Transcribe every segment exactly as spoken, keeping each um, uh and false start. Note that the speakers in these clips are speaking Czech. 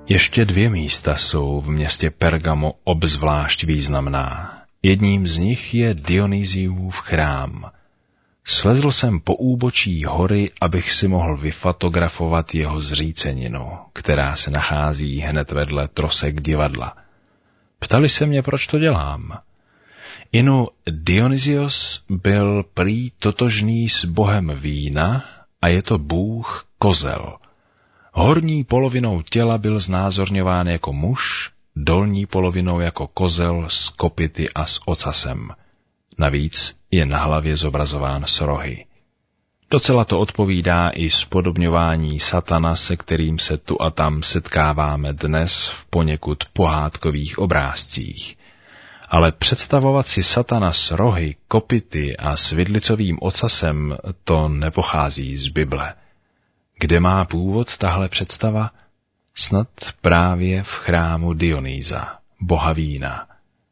Ještě dvě místa jsou v městě Pergamo obzvlášť významná. Jedním z nich je Dionysiův chrám. Slezl jsem po úbočí hory, abych si mohl vyfotografovat jeho zříceninu, která se nachází hned vedle trosek divadla. Ptali se mě, proč to dělám. Inu Dionysios byl prý totožný s bohem vína a je to bůh kozel. Horní polovinou těla byl znázorňován jako muž, dolní polovinou jako kozel s kopyty a s ocasem. Navíc je na hlavě zobrazován s rohy. Docela to odpovídá i spodobňování satana, se kterým se tu a tam setkáváme dnes v poněkud pohádkových obrázcích. Ale představovat si satana s rohy, kopyty a s vidlicovým ocasem, to nepochází z Bible. Kde má původ tahle představa? Snad právě v chrámu Dionýsa, boha vína.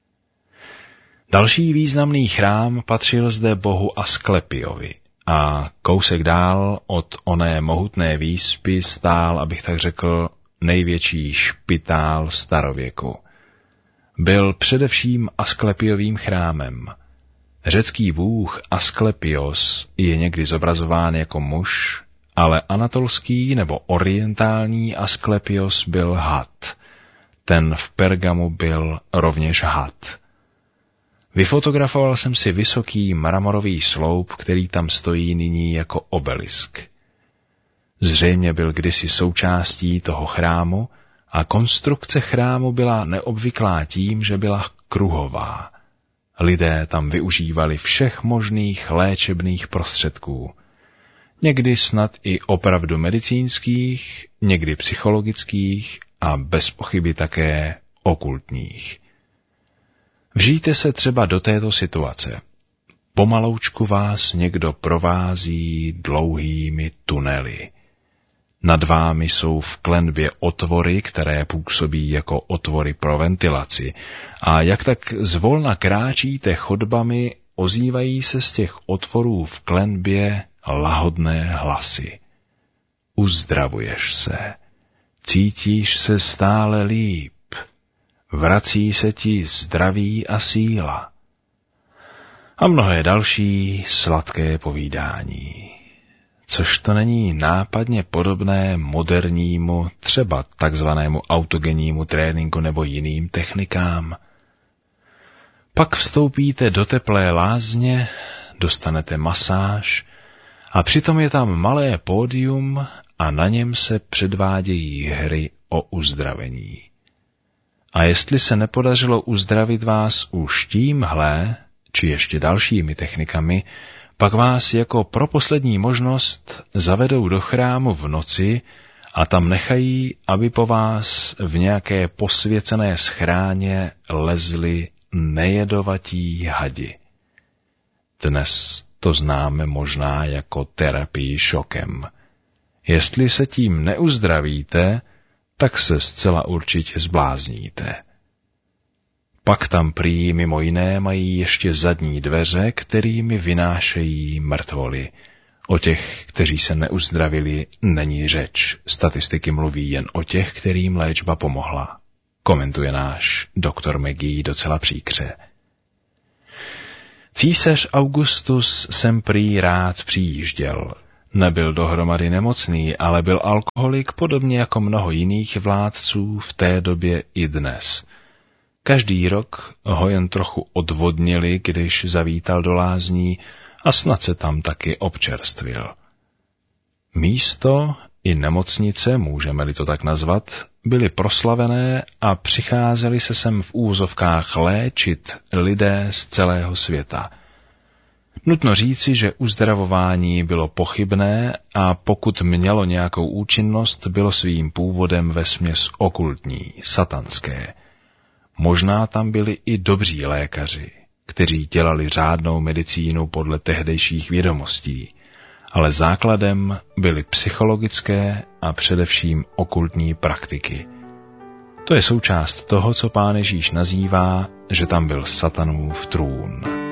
Další významný chrám patřil zde bohu Asklepiovi a kousek dál od oné mohutné výspy stál, abych tak řekl, největší špitál starověku. Byl především Asklepiovým chrámem. Řecký bůh Asklepios je někdy zobrazován jako muž, ale anatolský nebo orientální Asklepios byl had. Ten v Pergamu byl rovněž had. Vyfotografoval jsem si vysoký mramorový sloup, který tam stojí nyní jako obelisk. Zřejmě byl kdysi součástí toho chrámu a konstrukce chrámu byla neobvyklá tím, že byla kruhová. Lidé tam využívali všech možných léčebných prostředků. Někdy snad i opravdu medicínských, někdy psychologických a bez pochyby také okultních. Vžijte se třeba do této situace. Pomaloučku vás někdo provází dlouhými tunely. Nad vámi jsou v klenbě otvory, které působí jako otvory pro ventilaci, a jak tak zvolna kráčíte chodbami, ozývají se z těch otvorů v klenbě lahodné hlasy. Uzdravuješ se, cítíš se stále líp, vrací se ti zdraví a síla. A mnohé další sladké povídání. Což to není nápadně podobné modernímu, třeba takzvanému autogennímu tréninku nebo jiným technikám? Pak vstoupíte do teplé lázně, dostanete masáž a přitom je tam malé pódium a na něm se předvádějí hry o uzdravení. A jestli se nepodařilo uzdravit vás už tímhle, či ještě dalšími technikami, pak vás jako pro poslední možnost zavedou do chrámu v noci a tam nechají, aby po vás v nějaké posvěcené schráně lezli nejedovatí hadi. Dnes to známe možná jako terapii šokem. Jestli se tím neuzdravíte, tak se zcela určitě zblázníte. Pak tam prý mimo jiné mají ještě zadní dveře, kterými vynášejí mrtvoly. O těch, kteří se neuzdravili, není řeč. Statistiky mluví jen o těch, kterým léčba pomohla. Komentuje náš doktor Maggie docela příkře. Císař Augustus sem prý rád přijížděl. Nebyl dohromady nemocný, ale byl alkoholik podobně jako mnoho jiných vládců v té době i dnes. Každý rok ho jen trochu odvodnili, když zavítal do lázní a snad se tam taky občerstvil. Místo i nemocnice, můžeme-li to tak nazvat, byly proslavené a přicházeli se sem v úvozovkách léčit lidé z celého světa. Nutno říci, že uzdravování bylo pochybné a pokud mělo nějakou účinnost, bylo svým původem vesměs okultní, satanské. Možná tam byli i dobří lékaři, kteří dělali řádnou medicínu podle tehdejších vědomostí, ale základem byly psychologické a především okultní praktiky. To je součást toho, co Pán Ježíš nazývá, že tam byl Satanův trůn.